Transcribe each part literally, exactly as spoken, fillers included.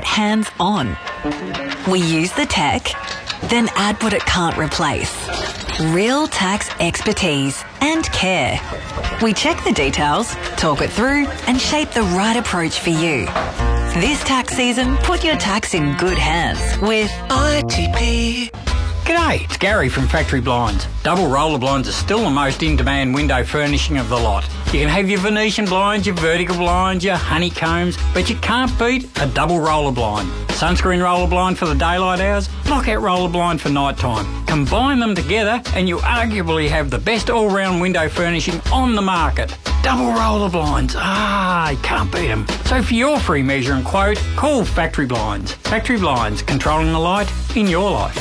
get hands-on. We use the tech, then add what it can't replace. Real tax expertise and care. We check the details, talk it through, and shape the right approach for you. This tax season, put your tax in good hands with I T P. G'day, it's Gary from Factory Blinds. Double roller blinds are still the most in-demand window furnishing of the lot. You can have your Venetian blinds, your vertical blinds, your honeycombs, but you can't beat a double roller blind. Sunscreen roller blind for the daylight hours, lockout roller blind for night time. Combine them together and you arguably have the best all-round window furnishing on the market. Double roller blinds, ah, you can't beat them. So for your free measure and quote, call Factory Blinds. Factory Blinds, controlling the light in your life.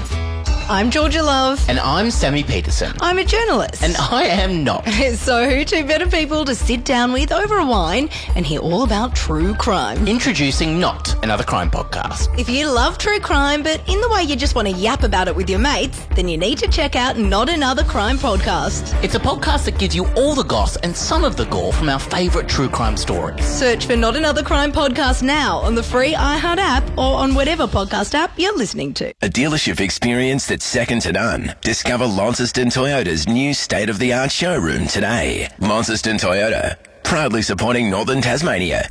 I'm Georgia Love. And I'm Sammy Peterson. I'm a journalist. And I am not. So, two better people to sit down with over a wine and hear all about true crime. Introducing Not Another Crime Podcast. If you love true crime, but in the way you just want to yap about it with your mates, then you need to check out Not Another Crime Podcast. It's a podcast that gives you all the goss and some of the gore from our favourite true crime stories. Search for Not Another Crime Podcast now on the free iHeart app or on whatever podcast app you're listening to. A dealership experience that's second to none. Discover Launceston Toyota's new state-of-the-art showroom today. Launceston Toyota, proudly supporting Northern Tasmania.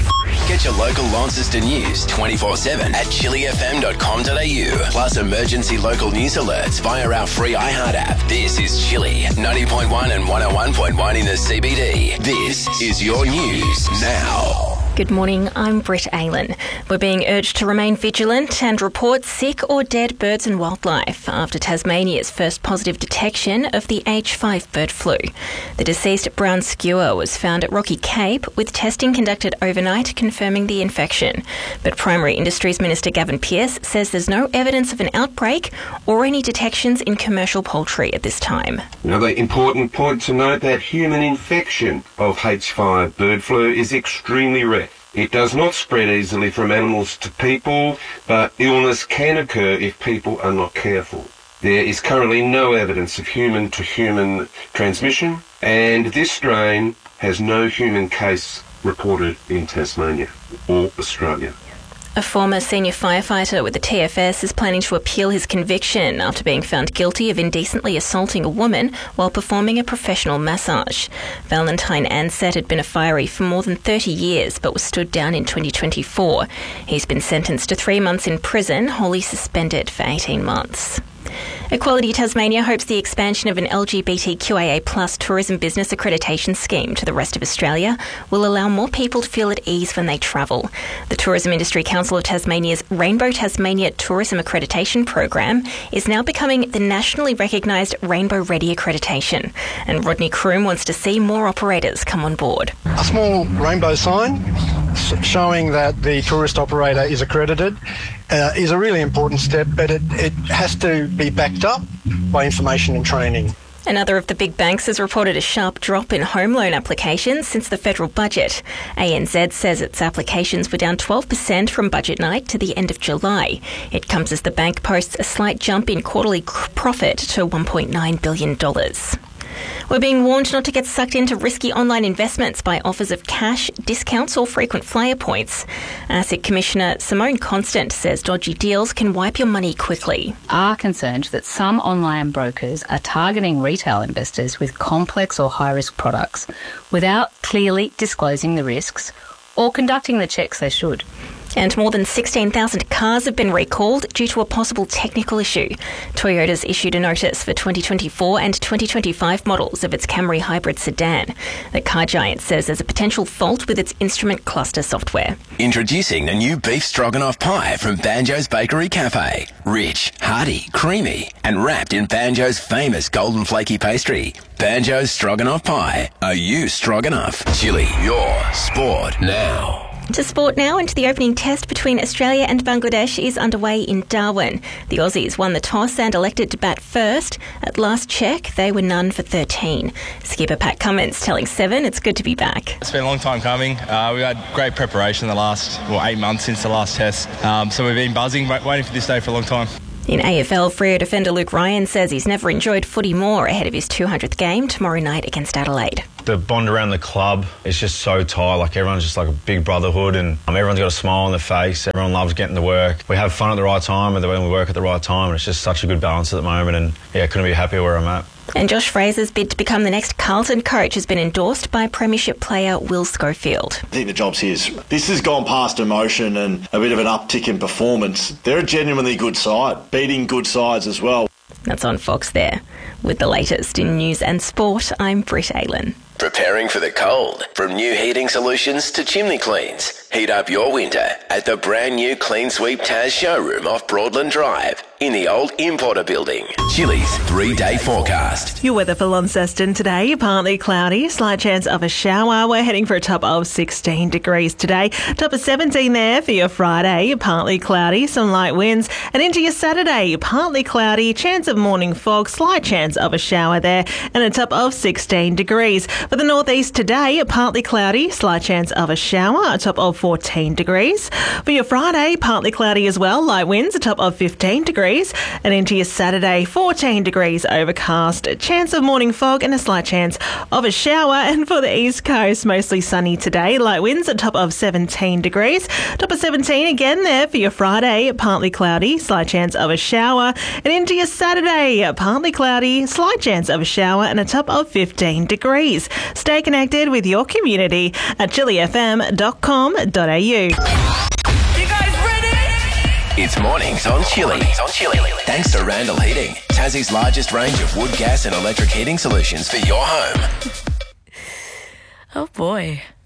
Get your local Launceston news twenty-four seven at chili f m dot com dot a u. Plus emergency local news alerts via our free iHeart app. This is Chili, ninety point one and one oh one point one in the C B D. This is your news now. Good morning, I'm Britt Aylan. We're being urged to remain vigilant and report sick or dead birds and wildlife after Tasmania's first positive detection of the H five bird flu. The deceased brown skua was found at Rocky Cape, with testing conducted overnight confirming the infection. But Primary Industries Minister Gavin Pearce says there's no evidence of an outbreak or any detections in commercial poultry at this time. Another important point to note that human infection of H five bird flu is extremely rare. It does not spread easily from animals to people, but illness can occur if people are not careful. There is currently no evidence of human-to-human transmission, and this strain has no human case reported in Tasmania or Australia. A former senior firefighter with the T F S is planning to appeal his conviction after being found guilty of indecently assaulting a woman while performing a professional massage. Valentine Ansett had been a firey for more than thirty years but was stood down in twenty twenty-four. He's been sentenced to three months in prison, wholly suspended for eighteen months. Equality Tasmania hopes the expansion of an L G B T Q I A plus tourism business accreditation scheme to the rest of Australia will allow more people to feel at ease when they travel. The Tourism Industry Council of Tasmania's Rainbow Tasmania Tourism Accreditation Program is now becoming the nationally recognised Rainbow Ready accreditation, and Rodney Kroom wants to see more operators come on board. A small rainbow sign showing that the tourist operator is accredited uh, is a really important step, but it, it has to be backed up by information and training. Another of the big banks has reported a sharp drop in home loan applications since the federal budget. A N Z says its applications were down twelve percent from budget night to the end of July. It comes as the bank posts a slight jump in quarterly profit to one point nine billion dollars. We're being warned not to get sucked into risky online investments by offers of cash, discounts or frequent flyer points. ASIC Commissioner Simone Constant says dodgy deals can wipe your money quickly. Are concerned that some online brokers are targeting retail investors with complex or high-risk products without clearly disclosing the risks or conducting the checks they should. And more than sixteen thousand cars have been recalled due to a possible technical issue. Toyota's issued a notice for twenty twenty-four and twenty twenty-five models of its Camry hybrid sedan. The car giant says there's a potential fault with its instrument cluster software. Introducing the new beef stroganoff pie from Banjo's Bakery Cafe. Rich, hearty, creamy, and wrapped in Banjo's famous golden flaky pastry. Banjo's Stroganoff Pie. Are you stroganoff? Chili, your sport now. To sport now, into the opening test between Australia and Bangladesh is underway in Darwin. The Aussies won the toss and elected to bat first. At last check, they were none for thirteen. Skipper Pat Cummins telling Seven it's good to be back. It's been a long time coming. Uh, we've had great preparation the last well, eight months since the last test. Um, so we've been buzzing, waiting for this day for a long time. In A F L, Freo defender Luke Ryan says he's never enjoyed footy more ahead of his two hundredth game tomorrow night against Adelaide. The bond around the club is just so tight. Like, everyone's just like a big brotherhood, and um, everyone's got a smile on their face. Everyone loves getting to work. We have fun at the right time, and then we work at the right time, and it's just such a good balance at the moment, and yeah, couldn't be happier where I'm at. And Josh Fraser's bid to become the next Carlton coach has been endorsed by Premiership player Will Schofield. I think the job's his. This has gone past emotion and a bit of an uptick in performance. They're a genuinely good side, beating good sides as well. That's on Fox there. With the latest in news and sport, I'm Britt Aylen. Preparing for the cold. From new heating solutions to chimney cleans. Heat up your winter at the brand new Clean Sweep Taz showroom off Broadland Drive in the old Importer building. Chili's three-day forecast. Your weather for Launceston today, partly cloudy, slight chance of a shower. We're heading for a top of sixteen degrees today. Top of seventeen there for your Friday, partly cloudy, some light winds. And into your Saturday, partly cloudy, chance of morning fog, slight chance of a shower there, and a top of sixteen degrees. For the northeast today, partly cloudy, slight chance of a shower, a top of fourteen degrees. For your Friday, partly cloudy as well, light winds, a top of fifteen degrees. And into your Saturday, fourteen degrees overcast, a chance of morning fog and a slight chance of a shower. And for the east coast, mostly sunny today, light winds, a top of seventeen degrees. Top of seventeen again there for your Friday, partly cloudy, slight chance of a shower. And into your Saturday, partly cloudy, slight chance of a shower and a top of fifteen degrees. Stay connected with your community at chili f m dot com dot a u. It's Mornings on Chili. on Chili. Thanks to Randall Heating, Tassie's largest range of wood, gas and electric heating solutions for your home. Oh boy.